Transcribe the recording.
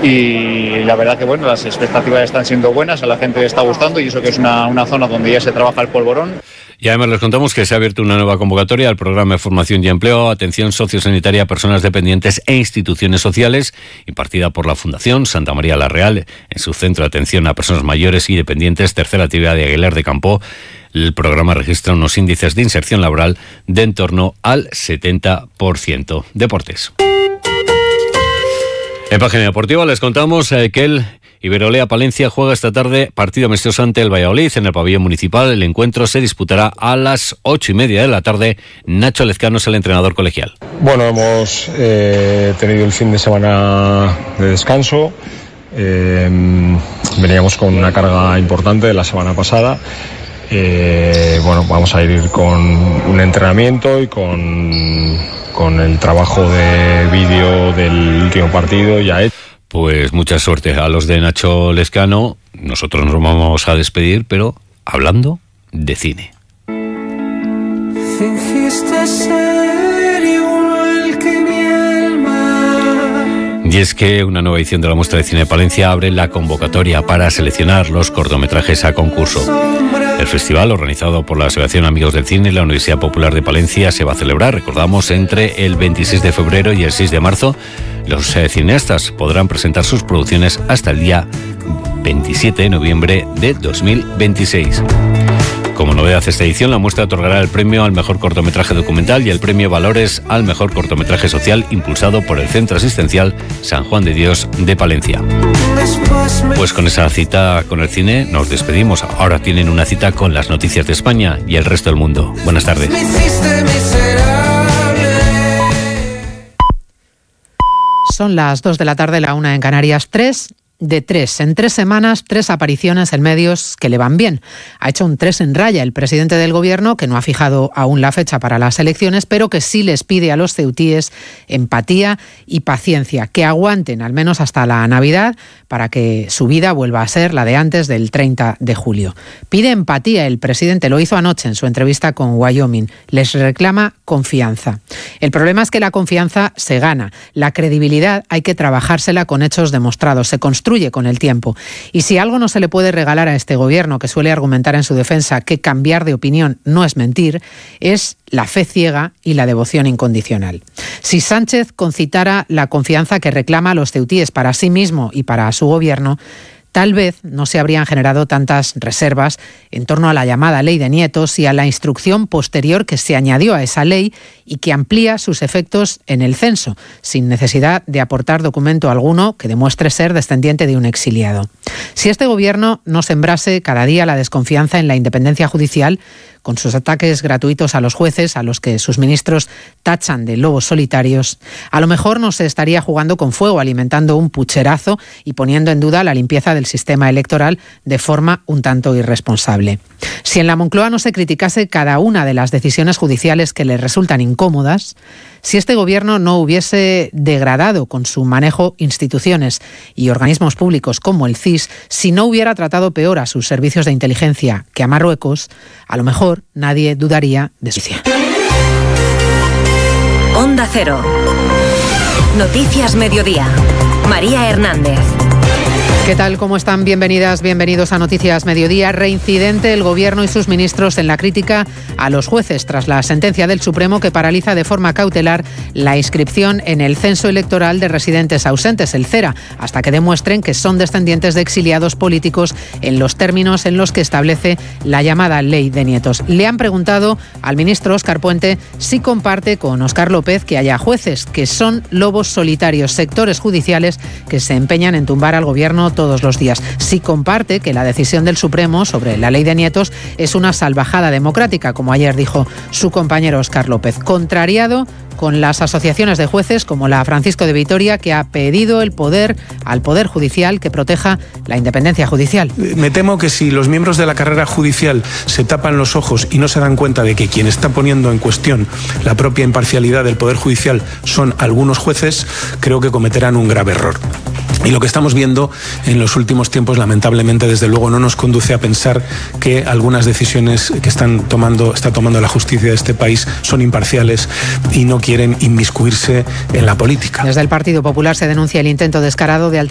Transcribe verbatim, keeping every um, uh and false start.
y la verdad que bueno, las expectativas están siendo buenas, a la gente le está gustando y eso que es una, una zona donde ya se trabaja el polvorón. Y además les contamos que se ha abierto una nueva convocatoria al programa de formación y empleo, atención sociosanitaria a personas dependientes e instituciones sociales, impartida por la Fundación Santa María la Real en su centro de atención a personas mayores y dependientes, tercera actividad de Aguilar de Campo. El programa registra unos índices de inserción laboral de en torno al setenta por ciento. Deportes. En página deportiva les contamos eh, que el Iberolea Palencia juega esta tarde partido amistoso ante el Valladolid en el pabellón municipal. El encuentro se disputará a las ocho y media de la tarde. Nacho Lezcano es el entrenador colegial. Bueno, hemos eh, tenido el fin de semana de descanso. Eh, veníamos con una carga importante de la semana pasada. Eh, bueno, vamos a ir con un entrenamiento y con, con el trabajo de vídeo del último partido ya hecho. Pues mucha suerte a los de Nacho Lezcano. Nosotros nos vamos a despedir, pero hablando de cine. Fingiste ser igual que mi alma. Y es que una nueva edición de la Muestra de Cine de Palencia abre la convocatoria para seleccionar los cortometrajes a concurso. El festival, organizado por la Asociación Amigos del Cine y la Universidad Popular de Palencia, se va a celebrar, recordamos, entre el veintiséis de febrero y el seis de marzo. Los eh, cineastas podrán presentar sus producciones hasta el día veintisiete de noviembre de dos mil veintiséis. Como novedad de esta edición, la muestra otorgará el premio al mejor cortometraje documental y el premio Valores al mejor cortometraje social, impulsado por el Centro Asistencial San Juan de Dios de Palencia. Pues con esa cita con el cine nos despedimos. Ahora tienen una cita con las noticias de España y el resto del mundo. Buenas tardes. Son las dos de la tarde, la una en Canarias. Tres de tres. En tres semanas, tres apariciones en medios que le van bien. Ha hecho un tres en raya el presidente del Gobierno, que no ha fijado aún la fecha para las elecciones, pero que sí les pide a los ceutíes empatía y paciencia, que aguanten al menos hasta la Navidad para que su vida vuelva a ser la de antes del treinta de julio. Pide empatía el presidente, lo hizo anoche en su entrevista con Wyoming. Les reclama confianza. El problema es que la confianza se gana. La credibilidad hay que trabajársela con hechos demostrados. Se construye con el tiempo. Y si algo no se le puede regalar a este gobierno, que suele argumentar en su defensa que cambiar de opinión no es mentir, es la fe ciega y la devoción incondicional. Si Sánchez concitara la confianza que reclama a los ceutíes para sí mismo y para su gobierno, tal vez no se habrían generado tantas reservas en torno a la llamada ley de nietos y a la instrucción posterior que se añadió a esa ley y que amplía sus efectos en el censo, sin necesidad de aportar documento alguno que demuestre ser descendiente de un exiliado. Si este gobierno no sembrase cada día la desconfianza en la independencia judicial, con sus ataques gratuitos a los jueces, a los que sus ministros tachan de lobos solitarios, a lo mejor no se estaría jugando con fuego, alimentando un pucherazo y poniendo en duda la limpieza del sistema electoral de forma un tanto irresponsable. Si en la Moncloa no se criticase cada una de las decisiones judiciales que le resultan incómodas, si este gobierno no hubiese degradado con su manejo instituciones y organismos públicos como el C I S, si no hubiera tratado peor a sus servicios de inteligencia que a Marruecos, a lo mejor nadie dudaría de su justicia. Onda Cero. Noticias Mediodía. María Hernández. ¿Qué tal? ¿Cómo están? Bienvenidas, bienvenidos a Noticias Mediodía. Reincidente el Gobierno y sus ministros en la crítica a los jueces tras la sentencia del Supremo que paraliza de forma cautelar la inscripción en el censo electoral de residentes ausentes, el CERA, hasta que demuestren que son descendientes de exiliados políticos en los términos en los que establece la llamada ley de nietos. Le han preguntado al ministro Óscar Puente si comparte con Óscar López que haya jueces que son lobos solitarios, sectores judiciales que se empeñan en tumbar al Gobierno todos los días. Si comparte que la decisión del Supremo sobre la ley de nietos es una salvajada democrática, como ayer dijo su compañero Óscar López, contrariado con las asociaciones de jueces como la Francisco de Vitoria, que ha pedido el poder al Poder Judicial que proteja la independencia judicial. Me temo que si los miembros de la carrera judicial se tapan los ojos y no se dan cuenta de que quien está poniendo en cuestión la propia imparcialidad del Poder Judicial son algunos jueces, creo que cometerán un grave error. Y lo que estamos viendo en los últimos tiempos, lamentablemente, desde luego, no nos conduce a pensar que algunas decisiones que están tomando, está tomando la justicia de este país son imparciales y no quieren inmiscuirse en la política. Desde el Partido Popular se denuncia el intento descarado de alterar